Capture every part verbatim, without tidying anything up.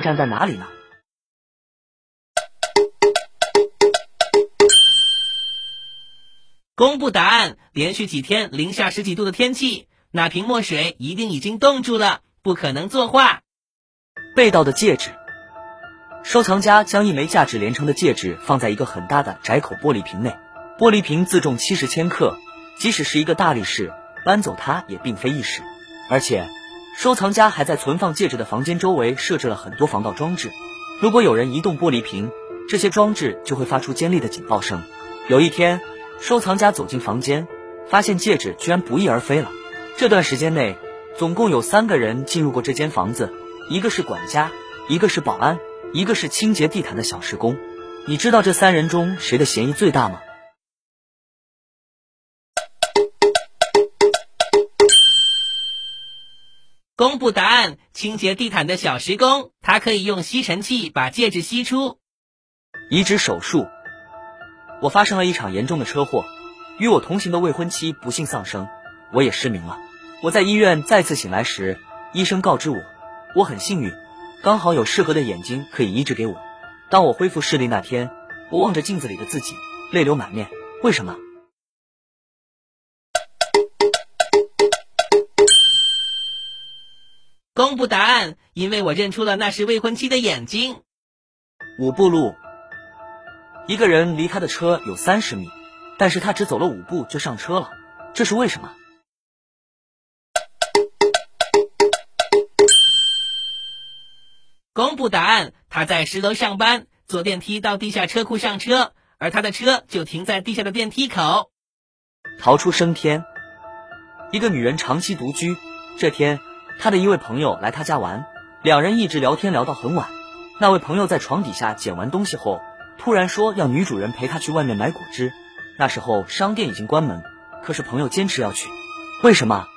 站在哪里呢？ 公布答案，连续几天零下十几度的天气，那瓶墨水一定已经冻住了，不可能作画。 被盗的戒指。收藏家将一枚价值连城的戒指放在一个很大的窄口玻璃瓶内，玻璃瓶自重七十千克，即使是一个大力士搬走它也并非易事。而且收藏家还在存放戒指的房间周围设置了很多防盗装置，如果有人移动玻璃瓶，这些装置就会发出尖利的警报声。有一天，收藏家走进房间，发现戒指居然不翼而飞了。这段时间内，总共有三个人进入过这间房子，一个是管家，一个是保安，一个是清洁地毯的小时工。你知道这三人中谁的嫌疑最大吗？ 公布答案，清洁地毯的小时工，他可以用吸尘器把戒指吸出。 移植手术。我发生了一场严重的车祸，与我同行的未婚妻不幸丧生，我也失明了。我在医院再次醒来时，医生告知我，我很幸运，刚好有适合的眼睛可以移植给我。当我恢复视力那天，我望着镜子里的自己，泪流满面。为什么？ 公布答案，因为我认出了那是未婚妻的眼睛。 五步路。一个人离他的车有三十米，但是他只走了五步就上车了，这是为什么？ 公布答案，他在十楼上班，坐电梯到地下车库上车，而他的车就停在地下的电梯口。 逃出升天。一个女人长期独居，这天她的一位朋友来她家玩，两人一直聊天聊到很晚。那位朋友在床底下捡完东西后，突然说要女主人陪他去外面买果汁。那时候商店已经关门，可是朋友坚持要去，为什么？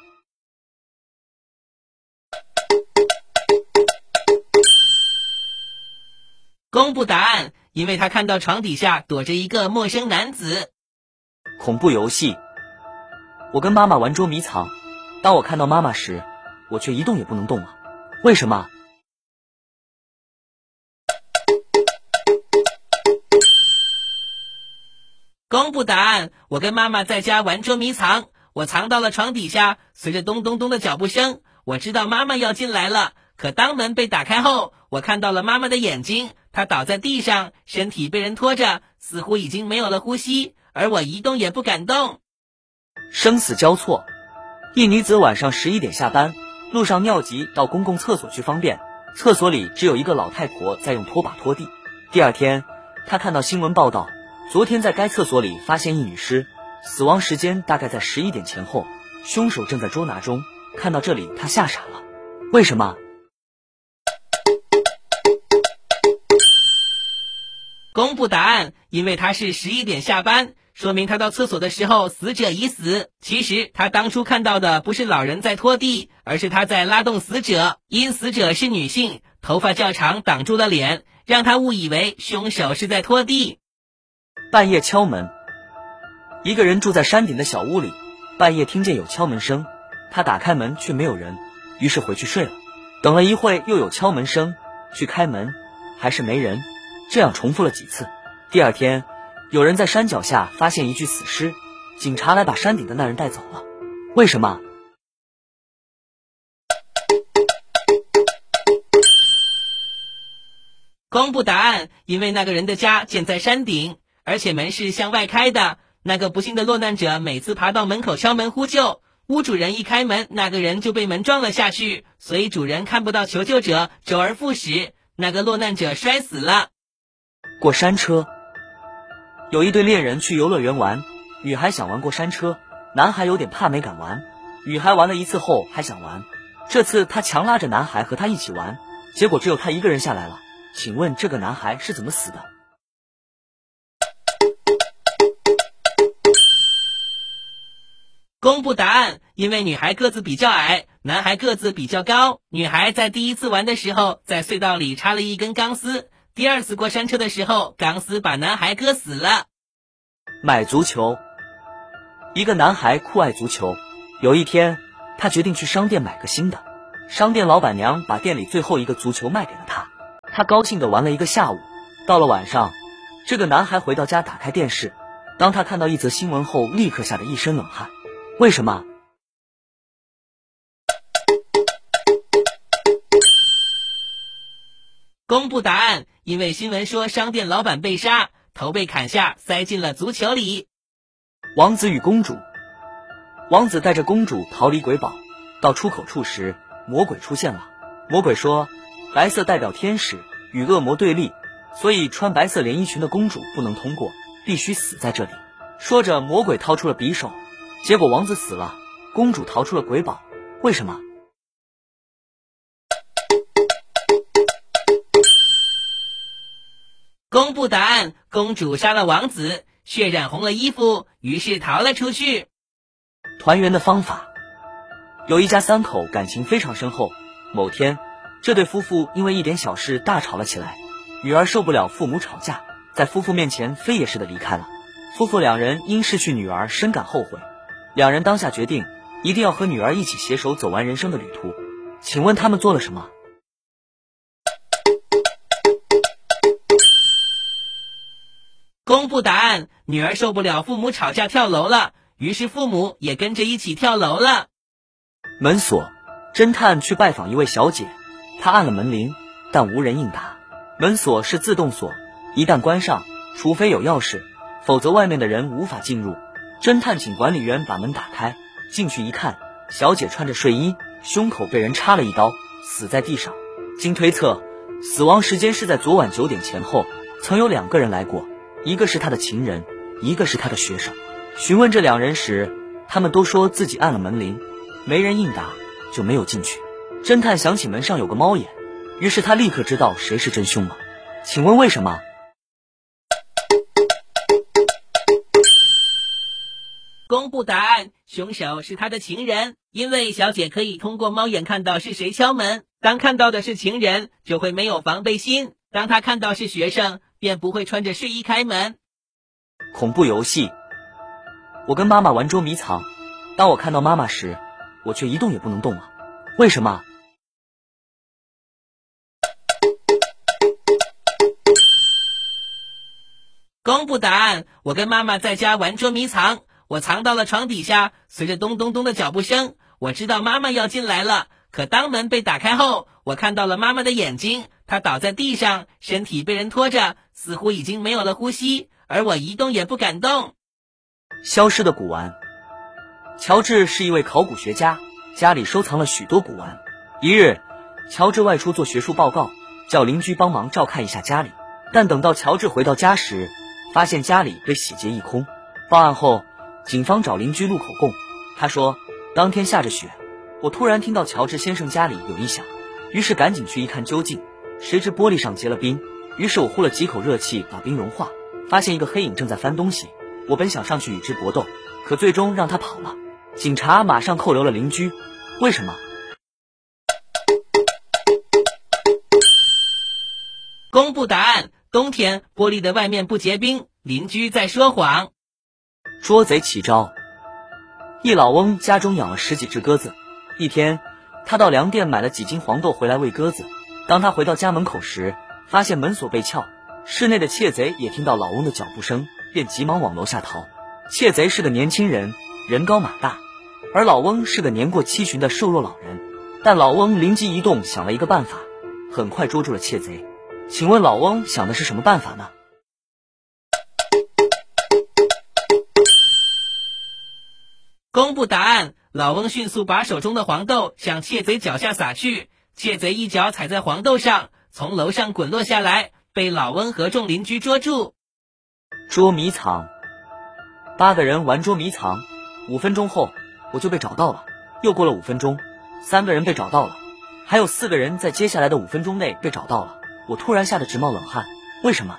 公布答案，因为他看到床底下躲着一个陌生男子。 恐怖游戏。我跟妈妈玩捉迷藏，当我看到妈妈时，我却一动也不能动了，为什么？ 公布答案，我跟妈妈在家玩捉迷藏，我藏到了床底下，随着咚咚咚的脚步声，我知道妈妈要进来了。可当门被打开后，我看到了妈妈的眼睛，她倒在地上，身体被人拖着，似乎已经没有了呼吸，而我一动也不敢动。 生死交错。一女子晚上十一点下班，路上尿急到公共厕所去方便，厕所里只有一个老太婆在用拖把拖地。第二天，她看到新闻报道，昨天在该厕所里发现一女尸，死亡时间大概在十一点前后，凶手正在捉拿中。看到这里，她吓傻了，为什么？ 公布答案，因为他是十一点下班，说明他到厕所的时候死者已死。其实他当初看到的不是老人在拖地，而是他在拉动死者，因死者是女性，头发较长挡住了脸，让他误以为凶手是在拖地。 半夜敲门。一个人住在山顶的小屋里，半夜听见有敲门声，他打开门却没有人，于是回去睡了。等了一会又有敲门声，去开门还是没人，这样重复了几次。第二天，有人在山脚下发现一具死尸，警察来把山顶的那人带走了，为什么？ 公布答案，因为那个人的家建在山顶，而且门是向外开的。那个不幸的落难者每次爬到门口敲门呼救，屋主人一开门，那个人就被门撞了下去，所以主人看不到求救者，周而复始，那个落难者摔死了。 过山车。有一对恋人去游乐园玩，女孩想玩过山车，男孩有点怕没敢玩。女孩玩了一次后还想玩，这次她强拉着男孩和她一起玩，结果只有她一个人下来了。请问这个男孩是怎么死的？ 公布答案，因为女孩个子比较矮，男孩个子比较高。女孩在第一次玩的时候，在隧道里插了一根钢丝，第二次过山车的时候，钢丝把男孩割死了。 买足球。一个男孩酷爱足球，有一天他决定去商店买个新的，商店老板娘把店里最后一个足球卖给了他。 他高兴地玩了一个下午。到了晚上，这个男孩回到家，打开电视。当他看到一则新闻后，立刻吓得一身冷汗。为什么？ 公布答案，因为新闻说商店老板被杀，头被砍下，塞进了足球里。 王子与公主。王子带着公主逃离鬼堡，到出口处时，魔鬼出现了。魔鬼说，白色代表天使，与恶魔对立，所以穿白色连衣裙的公主不能通过，必须死在这里。说着，魔鬼掏出了匕首，结果王子死了，公主逃出了鬼堡。为什么？ 公布答案，公主杀了王子，血染红了衣服，于是逃了出去。 团圆的方法。有一家三口感情非常深厚，某天，这对夫妇因为一点小事大吵了起来。女儿受不了父母吵架，在夫妇面前飞也似的离开了。夫妇两人因失去女儿深感后悔，两人当下决定一定要和女儿一起携手走完人生的旅途。请问他们做了什么？ 公布答案，女儿受不了父母吵架跳楼了，于是父母也跟着一起跳楼了。 门锁。侦探去拜访一位小姐，他按了门铃，但无人应答。门锁是自动锁，一旦关上，除非有钥匙，否则外面的人无法进入。侦探请管理员把门打开，进去一看，小姐穿着睡衣，胸口被人插了一刀，死在地上。经推测，死亡时间是在昨晚九点前后，曾有两个人来过，一个是他的情人，一个是他的学生。询问这两人时，他们都说自己按了门铃，没人应答，就没有进去。侦探想起门上有个猫眼，于是他立刻知道谁是真凶了。请问为什么？ 公布答案，凶手是他的情人，因为小姐可以通过猫眼看到是谁敲门，当看到的是情人，就会没有防备心，当他看到是学生，便不会穿着睡衣开门。 恐怖游戏。我跟妈妈玩捉迷藏，当我看到妈妈时，我却一动也不能动了。为什么？ 公布答案，我跟妈妈在家玩捉迷藏，我藏到了床底下，随着咚咚咚的脚步声，我知道妈妈要进来了，可当门被打开后，我看到了妈妈的眼睛，她倒在地上，身体被人拖着，似乎已经没有了呼吸，而我一动也不敢动。 消失的古玩。乔治是一位考古学家，家里收藏了许多古玩。一日，乔治外出做学术报告，叫邻居帮忙照看一下家里。但等到乔治回到家时，发现家里被洗劫一空。报案后，警方找邻居录口供。他说，当天下着雪，我突然听到乔治先生家里有异响，于是赶紧去一看究竟，谁知玻璃上结了冰。于是我呼了几口热气把冰融化，发现一个黑影正在翻东西。我本想上去与之搏斗，可最终让他跑了。警察马上扣留了邻居。为什么？ 公布答案，冬天玻璃的外面不结冰，邻居在说谎。 捉贼起招。一老翁家中养了十几只鸽子，一天他到粮店买了几斤黄豆回来喂鸽子。当他回到家门口时，发现门锁被撬，室内的窃贼也听到老翁的脚步声，便急忙往楼下逃。窃贼是个年轻人，人高马大，而老翁是个年过七旬的瘦弱老人。但老翁灵机一动，想了一个办法，很快捉住了窃贼。请问老翁想的是什么办法呢？ 公布答案，老翁迅速把手中的黄豆向窃贼脚下撒去，窃贼一脚踩在黄豆上，从楼上滚落下来，被老翁和众邻居捉住。 捉迷藏。八个人玩捉迷藏，五分钟后我就被找到了。又过了五分钟，三个人被找到了，还有四个人在接下来的五分钟内被找到了。我突然吓得直冒冷汗，为什么？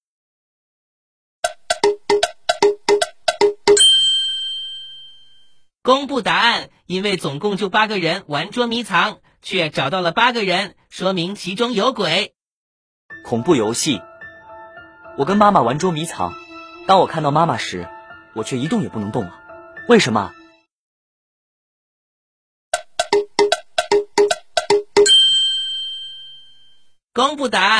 公布答案，因为总共就八个人玩捉迷藏，却找到了八个人，说明其中有鬼。 恐怖游戏。我跟妈妈玩捉迷藏，当我看到妈妈时，我却一动也不能动了。为什么？ 公布答案。